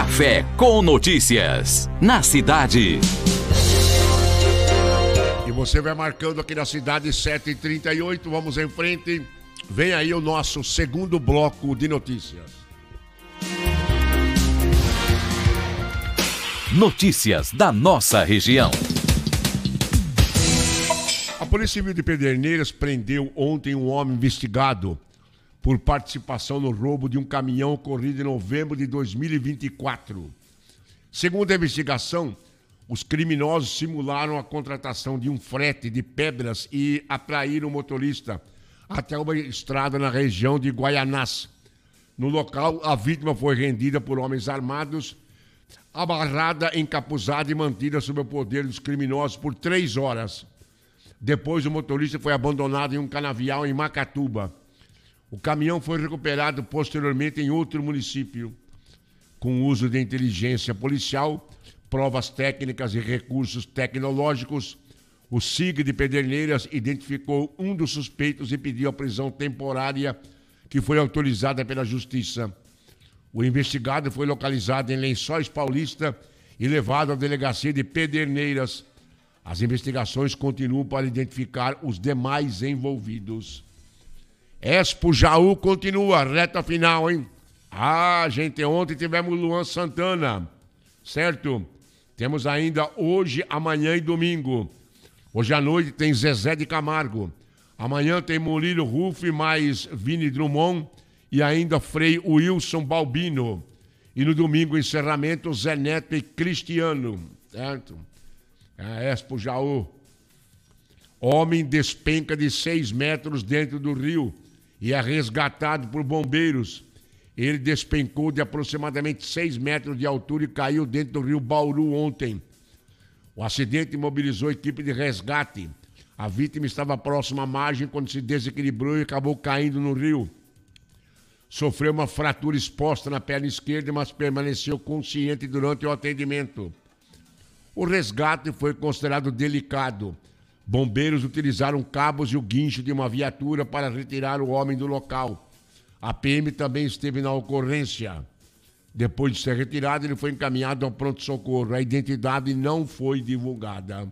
Café com Notícias, na cidade. E você vai marcando aqui na cidade 7h38, vamos em frente. Vem aí o nosso segundo bloco de notícias. Notícias da nossa região. A Polícia Civil de Pederneiras prendeu ontem um homem investigado por participação no roubo de um caminhão ocorrido em novembro de 2024. Segundo a investigação, os criminosos simularam a contratação de um frete de pedras e atraíram o motorista até uma estrada na região de Guaianás. No local, a vítima foi rendida por homens armados, amarrada, encapuzada e mantida sob o poder dos criminosos por 3 horas. Depois, o motorista foi abandonado em um canavial em Macatuba. O caminhão foi recuperado posteriormente em outro município. Com o uso de inteligência policial, provas técnicas e recursos tecnológicos, o SIG de Pederneiras identificou um dos suspeitos e pediu a prisão temporária, que foi autorizada pela Justiça. O investigado foi localizado em Lençóis Paulista e levado à delegacia de Pederneiras. As investigações continuam para identificar os demais envolvidos. Expo Jaú continua, reta final, hein? Gente, ontem tivemos Luan Santana, certo? Temos ainda hoje, amanhã e domingo. Hoje à noite tem Zezé de Camargo. Amanhã tem Murilo Ruff mais Vini Drummond e ainda Frei Wilson Balbino. E no domingo, encerramento, Zé Neto e Cristiano, certo? Expo Jaú. Homem despenca de 6 metros dentro do rio e é resgatado por bombeiros. Ele despencou de aproximadamente 6 metros de altura e caiu dentro do rio Bauru ontem. O acidente imobilizou a equipe de resgate. A vítima estava próxima à margem quando se desequilibrou e acabou caindo no rio. Sofreu uma fratura exposta na perna esquerda, mas permaneceu consciente durante o atendimento. O resgate foi considerado delicado. Bombeiros utilizaram cabos e o guincho de uma viatura para retirar o homem do local. A PM também esteve na ocorrência. Depois de ser retirado, ele foi encaminhado ao pronto-socorro. A identidade não foi divulgada.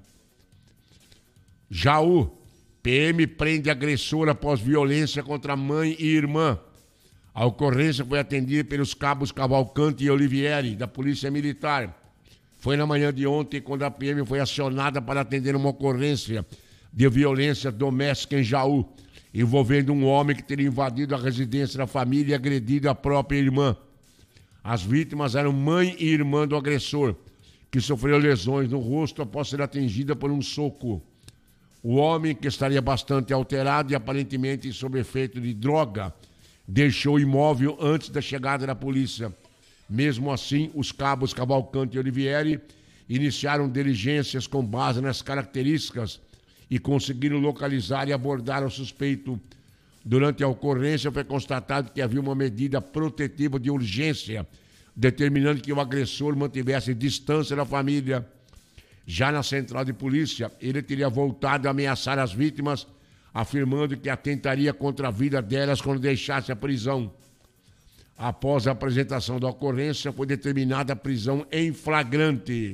Jaú. PM prende agressor após violência contra mãe e irmã. A ocorrência foi atendida pelos cabos Cavalcante e Olivieri, da Polícia Militar. Foi na manhã de ontem quando a PM foi acionada para atender uma ocorrência de violência doméstica em Jaú, envolvendo um homem que teria invadido a residência da família e agredido a própria irmã. As vítimas eram mãe e irmã do agressor, que sofreu lesões no rosto após ser atingida por um soco. O homem, que estaria bastante alterado e aparentemente sob efeito de droga, deixou o imóvel antes da chegada da polícia. Mesmo assim, os cabos Cavalcante e Olivieri iniciaram diligências com base nas características e conseguiram localizar e abordar o suspeito. Durante a ocorrência, foi constatado que havia uma medida protetiva de urgência, determinando que o agressor mantivesse distância da família. Já na central de polícia, ele teria voltado a ameaçar as vítimas, afirmando que atentaria contra a vida delas quando deixasse a prisão. Após a apresentação da ocorrência, foi determinada a prisão em flagrante.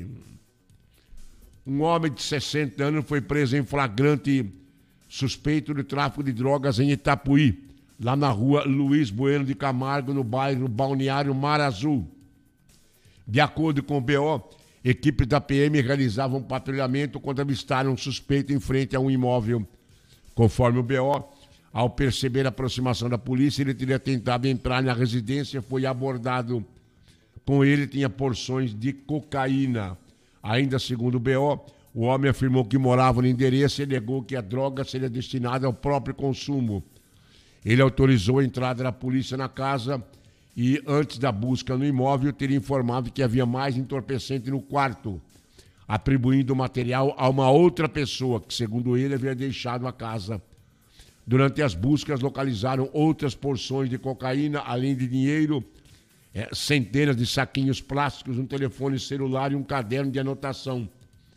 Um homem de 60 anos foi preso em flagrante suspeito de tráfico de drogas em Itapuí, lá na rua Luiz Bueno de Camargo, no bairro Balneário Mar Azul. De acordo com o BO, equipes da PM realizavam patrulhamento quando avistaram um suspeito em frente a um imóvel. Conforme o BO, ao perceber a aproximação da polícia, ele teria tentado entrar na residência e foi abordado. Com ele tinha porções de cocaína. Ainda segundo o BO, o homem afirmou que morava no endereço e negou que a droga seria destinada ao próprio consumo. Ele autorizou a entrada da polícia na casa e, antes da busca no imóvel, teria informado que havia mais entorpecente no quarto, atribuindo o material a uma outra pessoa que, segundo ele, havia deixado a casa. Durante as buscas, localizaram outras porções de cocaína, além de dinheiro, centenas de saquinhos plásticos, um telefone celular e um caderno de anotação.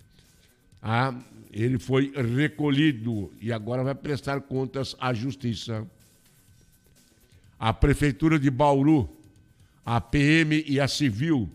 Ele foi recolhido e agora vai prestar contas à Justiça. A Prefeitura de Bauru, a PM e a Civil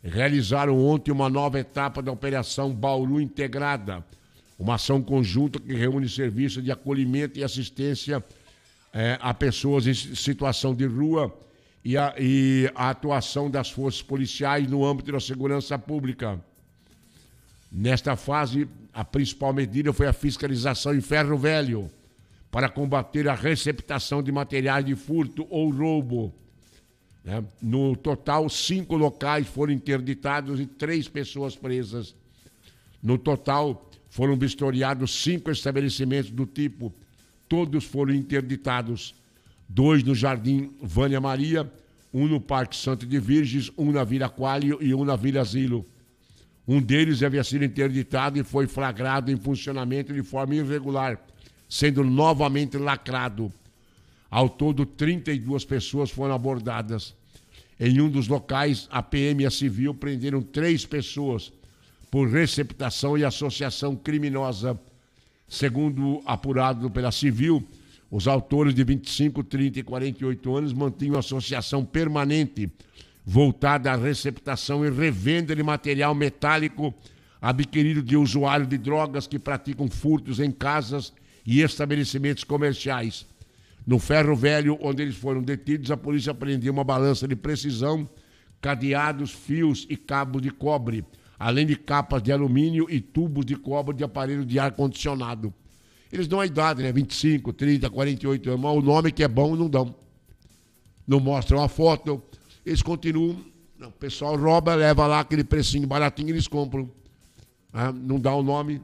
realizaram ontem uma nova etapa da Operação Bauru Integrada, uma ação conjunta que reúne serviços de acolhimento e assistência a pessoas em situação de rua e a atuação das forças policiais no âmbito da segurança pública. Nesta fase, a principal medida foi a fiscalização em Ferro Velho, para combater a receptação de materiais de furto ou roubo. No total, 5 locais foram interditados e 3 pessoas presas. No total, foram vistoriados 5 estabelecimentos do tipo. Todos foram interditados. 2 no Jardim Vânia Maria, 1 no Parque Santo de Virgens, 1 na Vila Coalho e 1 na Vila Asilo. Um deles havia sido interditado e foi flagrado em funcionamento de forma irregular, sendo novamente lacrado. Ao todo, 32 pessoas foram abordadas. Em um dos locais, a PM e a Civil prenderam 3 pessoas por receptação e associação criminosa. Segundo apurado pela Civil, os autores de 25, 30 e 48 anos mantinham associação permanente voltada à receptação e revenda de material metálico adquirido de usuários de drogas que praticam furtos em casas e estabelecimentos comerciais. No Ferro Velho, onde eles foram detidos, a polícia apreendeu uma balança de precisão, cadeados, fios e cabos de cobre, além de capas de alumínio e tubos de cobre de aparelho de ar-condicionado. Eles dão a idade, né? 25, 30, 48 anos, mas o nome que é bom não dão. Não mostram a foto, eles continuam. O pessoal rouba, leva lá aquele precinho baratinho e eles compram. Não dá o nome.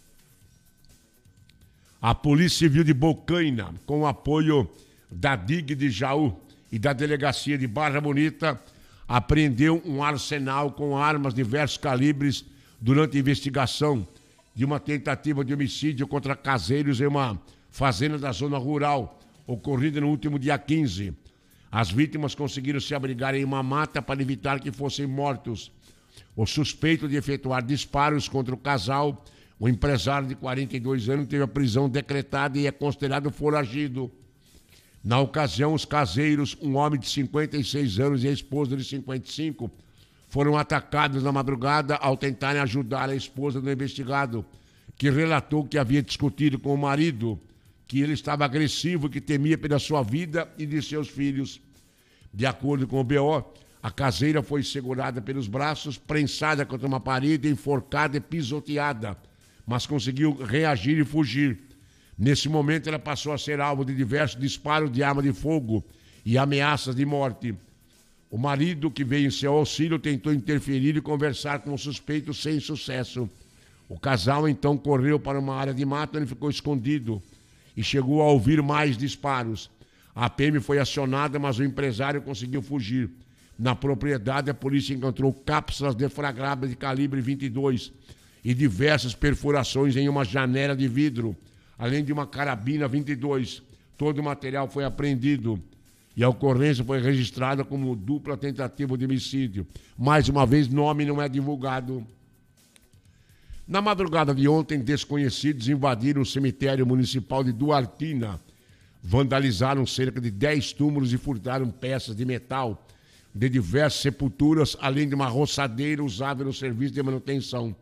A Polícia Civil de Bocaina, com o apoio da DIG de Jaú e da Delegacia de Barra Bonita, apreendeu um arsenal com armas de diversos calibres durante a investigação de uma tentativa de homicídio contra caseiros em uma fazenda da zona rural, ocorrida no último dia 15. As vítimas conseguiram se abrigar em uma mata para evitar que fossem mortos. O suspeito de efetuar disparos contra o casal, o empresário de 42 anos, teve a prisão decretada e é considerado foragido. Na ocasião, os caseiros, um homem de 56 anos e a esposa de 55, foram atacados na madrugada ao tentarem ajudar a esposa do investigado, que relatou que havia discutido com o marido, que ele estava agressivo, que temia pela sua vida e de seus filhos. De acordo com o BO, a caseira foi segurada pelos braços, prensada contra uma parede, enforcada e pisoteada, mas conseguiu reagir e fugir. Nesse momento, ela passou a ser alvo de diversos disparos de arma de fogo e ameaças de morte. O marido, que veio em seu auxílio, tentou interferir e conversar com o suspeito sem sucesso. O casal, então, correu para uma área de mata onde ficou escondido e chegou a ouvir mais disparos. A PM foi acionada, mas o empresário conseguiu fugir. Na propriedade, a polícia encontrou cápsulas deflagradas de calibre 22 e diversas perfurações em uma janela de vidro, além de uma carabina 22. Todo o material foi apreendido e a ocorrência foi registrada como dupla tentativa de homicídio. Mais uma vez, nome não é divulgado. Na madrugada de ontem, desconhecidos invadiram o cemitério municipal de Duartina, vandalizaram cerca de 10 túmulos e furtaram peças de metal de diversas sepulturas, além de uma roçadeira usável no serviço de manutenção.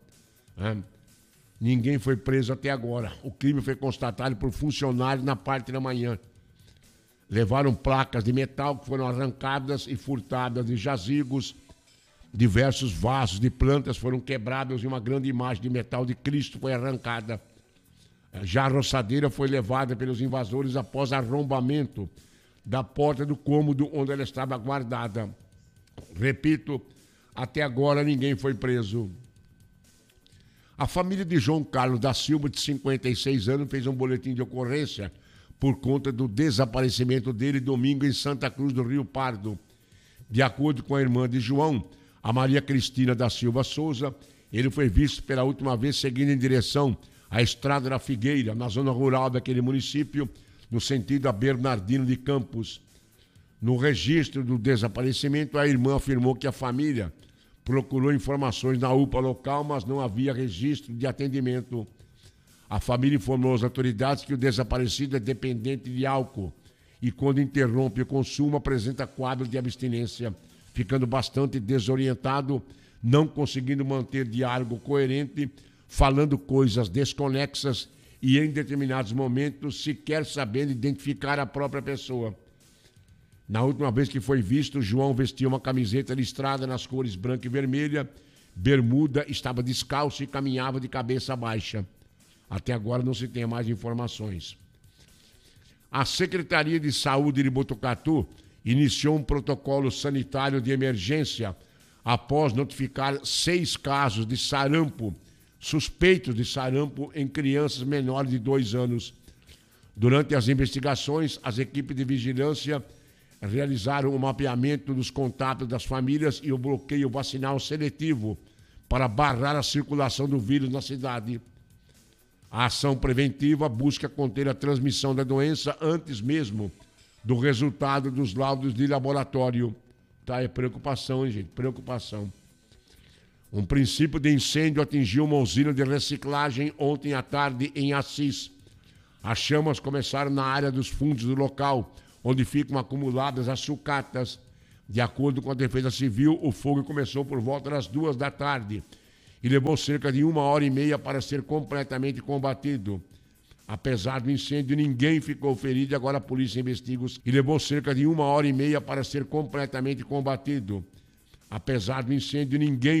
Ninguém foi preso até agora. O crime foi constatado por funcionários na parte da manhã. Levaram placas de metal que foram arrancadas e furtadas de jazigos. Diversos vasos de plantas foram quebrados e uma grande imagem de metal de Cristo foi arrancada. Já a roçadeira foi levada pelos invasores após arrombamento da porta do cômodo onde ela estava guardada. Repito, até agora ninguém foi preso. A família de João Carlos da Silva, de 56 anos, fez um boletim de ocorrência por conta do desaparecimento dele domingo em Santa Cruz do Rio Pardo. De acordo com a irmã de João, a Maria Cristina da Silva Souza, ele foi visto pela última vez seguindo em direção à Estrada da Figueira, na zona rural daquele município, no sentido a Bernardino de Campos. No registro do desaparecimento, a irmã afirmou que a família procurou informações na UPA local, mas não havia registro de atendimento. A família informou às autoridades que o desaparecido é dependente de álcool e, quando interrompe o consumo, apresenta quadro de abstinência, ficando bastante desorientado não conseguindo manter diálogo coerente, falando coisas desconexas e, em determinados momentos, sequer sabendo identificar a própria pessoa. Na última vez que foi visto, João vestia uma camiseta listrada nas cores branca e vermelha, bermuda, estava descalço e caminhava de cabeça baixa. Até agora não se tem mais informações. A Secretaria de Saúde de Botucatu iniciou um protocolo sanitário de emergência após notificar 6 casos de sarampo, suspeitos de sarampo em crianças menores de 2 anos. Durante as investigações, as equipes de vigilância realizaram o mapeamento dos contatos das famílias e o bloqueio vacinal seletivo para barrar a circulação do vírus na cidade. A ação preventiva busca conter a transmissão da doença antes mesmo do resultado dos laudos de laboratório. Tá, é preocupação, hein, gente? Preocupação. Um princípio de incêndio atingiu uma usina de reciclagem ontem à tarde em Assis. As chamas começaram na área dos fundos do local, onde ficam acumuladas as sucatas. De acordo com a Defesa Civil, o fogo começou por volta das 2 da tarde e levou cerca de 1h30 para ser completamente combatido. Apesar do incêndio, ninguém ficou ferido e agora a polícia investiga e levou cerca de 1h30 para ser completamente combatido. Apesar do incêndio, ninguém